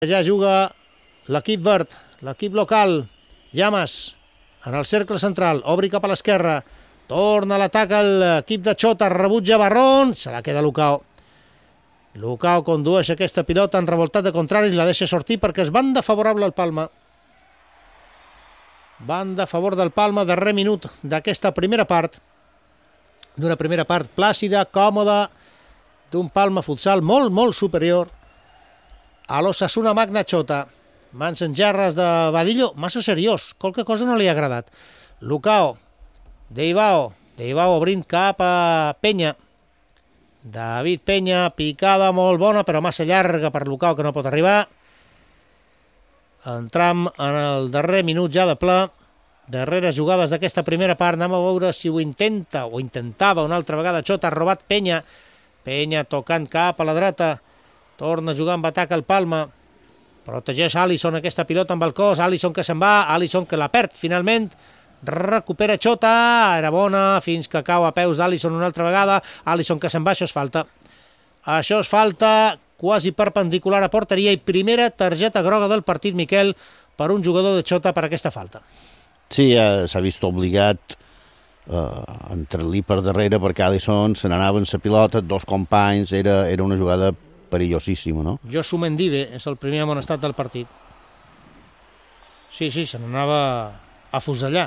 Ja juga l'equip verd, l'equip local. Llamas en el cercle central, obri cap a l'esquerra, torna a l'atac l'equip de Xota, rebutja Barrón, se la queda Lucao. Lucao condueix aquesta pilota en revoltat de contraris, la deixa sortir perquè és banda favorable al Palma. Banda a favor del Palma, darrer minut d'aquesta primera part. D'una primera part plàcida, còmoda, d'un Palma futsal molt superior a l'Osasuna Magna Xota. Mans en gerres de Badillo, massa seriós, qualque cosa no li ha agradat. Lucao, Deibao obrint cap a Penya. David Penya, picada molt bona, però massa llarga per Lucao, que no pot arribar. Entram en el darrer minut ja de ple. Darreres jugades d'aquesta primera part, anem a veure si ho intenta, o intentava una altra vegada Xota, ha robat Penya. Penya tocant cap a la dreta, torna a jugar amb atac al Palma. Protegeix Alisson aquesta pilota amb el cos, Alisson que se'n va, Alisson que la perd finalment. Recupera Xota, era bona fins que cau a peus d'Alisson una altra vegada. Alisson que se'n va, això és falta. Això és falta quasi perpendicular a porteria i primera targeta groga del partit, Miquel, per un jugador de Xota per aquesta falta. Sí, s'ha vist obligat a entrar-li per darrere perquè Alisson se n'anava en la pilota, dos companys, era una jugada perillosíssima, no? Josu Mendive és el primer amonestat del partit. Sí, se n'anava a fusellar.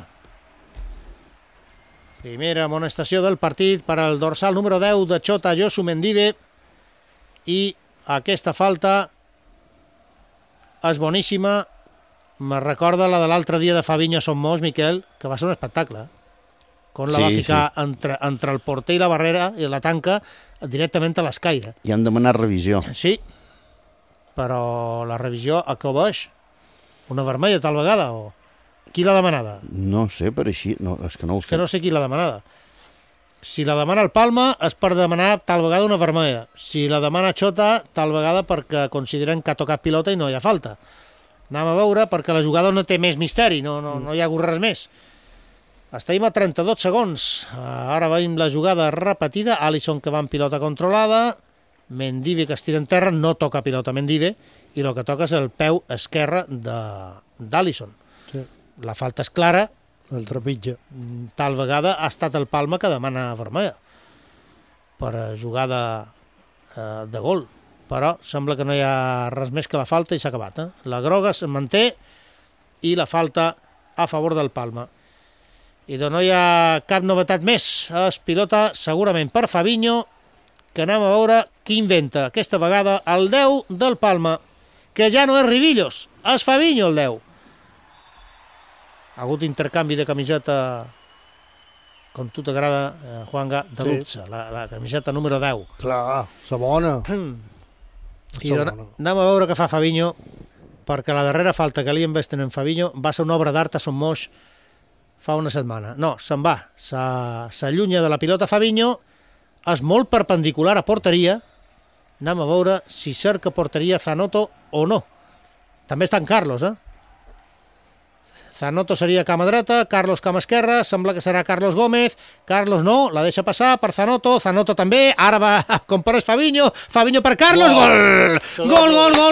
Primera amonestació del partit per al dorsal número 10 de Xota, Josu Mendive, i aquesta falta és boníssima. Me recorda la de l'altre dia de Fabinho a Son Mos, Miquel, que va ser un espectacle. Com la va ficar entre el porter i la barrera i la tanca directament a l'escaire. I han demanat revisió. Sí, però la revisió a què obeix? Una vermella tal vegada? O qui l'ha demanada? No sé, per així, no, és que no ho sé. És que no sé qui l'ha demanada. Si la demana el Palma és per demanar tal vegada una vermella. Si la demana Xota, tal vegada perquè consideren que ha tocat pilota i no hi ha falta. Anem a veure, perquè la jugada no té més misteri, no hi ha hagut res més. Estem a 32 segons. Ara veiem la jugada repetida. Alisson que va en pilota controlada. Mendive que es tira en terra, no toca pilota Mendive, i el que toca és el peu esquerre d'Alisson. Sí. La falta és clara. El trepitja. Tal vegada ha estat el Palma que demana vermella per jugada de gol. Però sembla que no hi ha res més que la falta i s'ha acabat. La groga es manté i la falta a favor del Palma. I no hi ha cap novetat més. Es pilota segurament per Fabinho, que anem a veure qui inventa aquesta vegada el 10 del Palma, que ja no és Rivillos, és Fabinho el 10. Ha hagut intercanvi de camiseta, com tu t'agrada, Juanga, de luxe, la camiseta número 10. Clar, la bona. I anem a veure què fa Fabinho, perquè la darrera falta que li investen en Fabinho va ser una obra d'art a Son Moix fa una setmana. No, se'n va, s'allunya de la pilota Fabinho, és molt perpendicular a porteria. Anem a veure si cerca porteria Zanoto o no. També està en Carlos, Zanoto seria cama dreta, Carlos cama esquerra, sembla que serà Carlos Gómez. Carlos no, la deixa passar per Zanoto, Zanoto també, ara va com per Fabinho, Fabinho per Carlos, gol! Gol!